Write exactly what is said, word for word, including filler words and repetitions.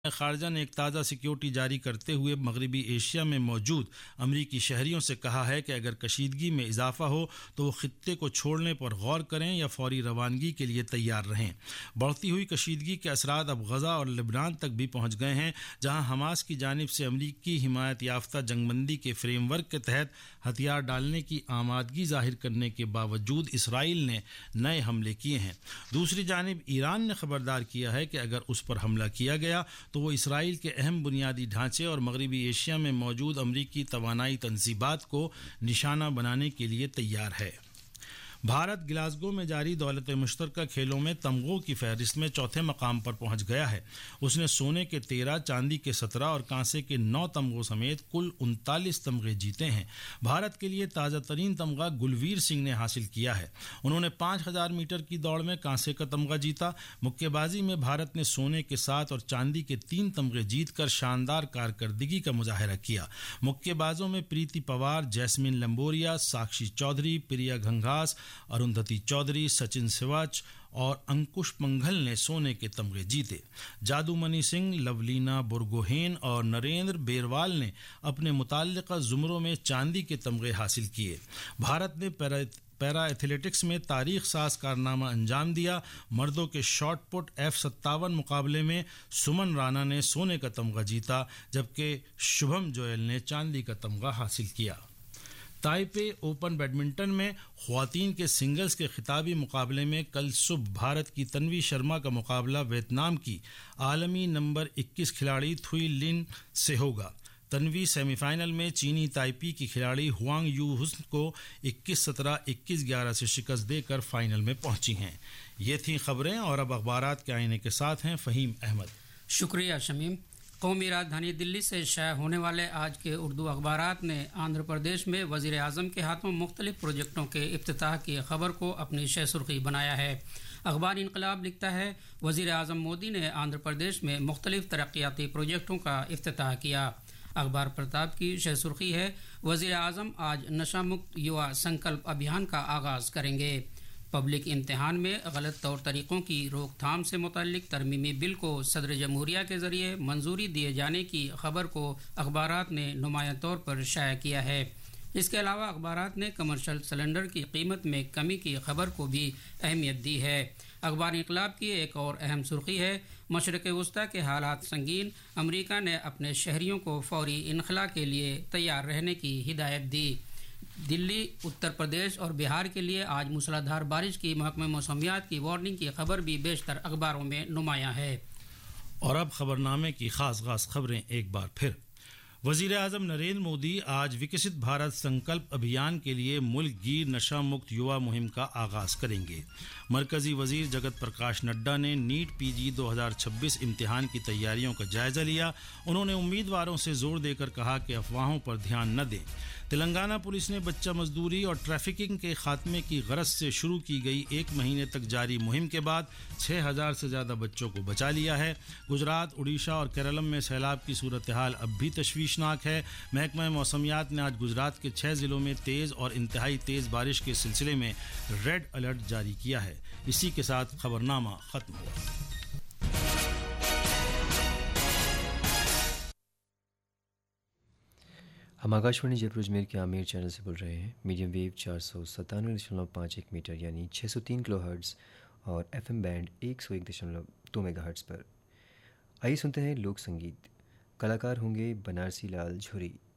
خارجہ نے ایک تازہ سیکیورٹی جاری کرتے ہوئے مغربی ایشیا میں موجود امریکی شہریوں سے کہا ہے کہ اگر کشیدگی میں اضافہ ہو تو وہ خطے کو چھوڑنے پر غور کریں یا فوری روانگی کے لیے تیار رہیں۔ بڑھتی ہوئی کشیدگی کے اثرات اب غزہ اور لبنان تک بھی پہنچ گئے ہیں، جہاں حماس کی جانب سے امریکی حمایت یافتہ جنگ بندی کے فریم ورک کے تحت ہتھیار ڈالنے کی آمادگی ظاہر کرنے کے باوجود اسرائیل نے نئے حملے کیے ہیں۔ دوسری جانب ایران نے خبردار کیا ہے کہ اگر اس پر حملہ کیا گیا تو وہ اسرائیل کے اہم بنیادی ڈھانچے اور مغربی ایشیا میں موجود امریکی توانائی تنصیبات کو نشانہ بنانے کے لیے تیار ہے۔ بھارت گلاسگو میں جاری دولت مشترکہ کھیلوں میں تمغوں کی فہرست میں چوتھے مقام پر پہنچ گیا ہے۔ اس نے سونے کے تیرہ، چاندی کے سترہ اور کانسے کے نو تمغوں سمیت کل انتالیس تمغے جیتے ہیں۔ بھارت کے لیے تازہ ترین تمغہ گلویر سنگھ نے حاصل کیا ہے۔ انہوں نے پانچ ہزار میٹر کی دوڑ میں کانسے کا تمغہ جیتا۔ مکے بازی میں بھارت نے سونے کے سات اور چاندی کے تین تمغے جیت کر شاندار کارکردگی کا مظاہرہ کیا۔ مکے بازوں میں پریتی پوار، جیسمین لمبوریا، ساکشی چودھری، پریا گھنگھاس، اروندھتی چودھری، سچن سواچ اور انکش پنگھل نے سونے کے تمغے جیتے۔ جادو منی سنگھ، لولینا برگوہین اور نریندر بیروال نے اپنے متعلقہ زمروں میں چاندی کے تمغے حاصل کیے۔ بھارت نے پیرا پیرا ایتھلیٹکس میں تاریخ ساز کارنامہ انجام دیا۔ مردوں کے شاٹ پٹ ایف ستاون مقابلے میں سمن رانا نے سونے کا تمغہ جیتا، جبکہ شبھم جویل نے چاندی کا تمغہ حاصل کیا۔ تائپے اوپن بیڈمنٹن میں خواتین کے سنگلز کے خطابی مقابلے میں کل صبح بھارت کی تنوی شرما کا مقابلہ ویتنام کی عالمی نمبر اکیس کھلاڑی تھوئی لن سے ہوگا۔ تنوی سیمی فائنل میں چینی تائپی کی کھلاڑی ہوانگ یو حسن کو اکیس سترہ، اکیس گیارہ سے شکست دے کر فائنل میں پہنچی ہیں۔ یہ تھیں خبریں، اور اب اخبارات کے آئینے کے ساتھ ہیں فہیم احمد۔ شکریہ شمیم۔ قومی راجدھانی دلی سے شائع ہونے والے آج کے اردو اخبارات نے آندھرا پردیش میں وزیر اعظم کے ہاتھوں مختلف پروجیکٹوں کے افتتاح کی خبر کو اپنی شہ سرخی بنایا ہے۔ اخبار انقلاب لکھتا ہے، وزیر اعظم مودی نے آندھرا پردیش میں مختلف ترقیاتی پروجیکٹوں کا افتتاح کیا۔ اخبار پرتاپ کی شہ سرخی ہے، وزیر اعظم آج نشہ مکت یوا سنکلپ ابھیان کا آغاز کریں گے۔ پبلک امتحان میں غلط طور طریقوں کی روک تھام سے متعلق ترمیمی بل کو صدر جمہوریہ کے ذریعے منظوری دیے جانے کی خبر کو اخبارات نے نمایاں طور پر شائع کیا ہے۔ اس کے علاوہ اخبارات نے کمرشل سلنڈر کی قیمت میں کمی کی خبر کو بھی اہمیت دی ہے۔ اخبار انقلاب کی ایک اور اہم سرخی ہے، مشرق وسطیٰ کے حالات سنگین، امریکہ نے اپنے شہریوں کو فوری انخلاء کے لیے تیار رہنے کی ہدایت دی۔ دلی، اتر پردیش اور بہار کے لیے آج موسلادھار بارش کی محکمہ موسمیات کی وارننگ کی خبر بھی بیشتر اخباروں میں نمایاں ہے۔ اور اب خبرنامے کی خاص خاص خبریں ایک بار پھر۔ وزیر اعظم نریندر مودی آج وکست بھارت سنکلپ ابھیان کے لیے ملک گیر نشہ مکت یوا مہم کا آغاز کریں گے۔ مرکزی وزیر جگت پرکاش نڈا نے نیٹ پی جی دو ہزار چھبیس امتحان کی تیاریوں کا جائزہ لیا۔ انہوں نے امیدواروں سے زور دے کر کہا کہ افواہوں پر دھیان نہ دیں۔ تلنگانہ پولیس نے بچہ مزدوری اور ٹریفکنگ کے خاتمے کی غرض سے شروع کی گئی ایک مہینے تک جاری مہم کے بعد چھ ہزار سے زیادہ بچوں کو بچا لیا ہے۔ گجرات، اڑیسہ اور کیرالم میں سیلاب کی صورتحال اب بھی تشویشناک ہے۔ محکمہ موسمیات نے آج گجرات کے چھ ضلعوں میں تیز اور انتہائی تیز بارش کے سلسلے میں ریڈ الرٹ جاری کیا ہے۔ اسی کے ساتھ خبرنامہ ختم ہوا۔ ہم آکاشوانی جے پور اجمیر کے عامر چینل سے بول رہے ہیں۔ میڈیم ویو چار سو ستانوے دشملو پانچ ایک میٹر یعنی چھ سو تین کلو ہرٹز اور ایف ایم بینڈ ایک سو ایک دشملو دو میگا ہرٹز پر۔ آئیے سنتے ہیں لوک سنگیت۔ کلاکار ہوں گے بنارسی لال جھوری۔